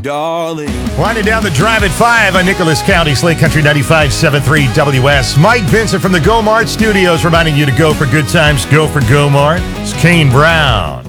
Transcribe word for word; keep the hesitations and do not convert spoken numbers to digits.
darling. Winding down the drive at five on Nicholas County, Slate Country ninety-five point seven three W S. Mike Vincent from the Go Mart Studios reminding you to go for good times, go for Go Mart. It's Kane Brown.